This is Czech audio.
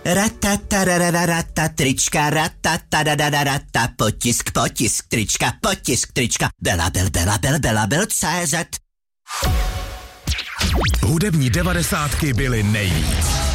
Ratatarararata, trička, ratatarararata, potisk, trička, Belabel.cz. Hudební 90 byly nejvíc.